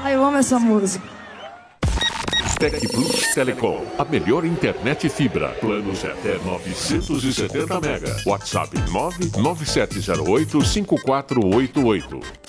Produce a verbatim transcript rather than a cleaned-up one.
Ai, eu amo essa música. Tec Plus Telecom, a melhor internet fibra. Planos até novecentos e setenta mega. WhatsApp nove nove sete zero oito cinco quatro oito oito.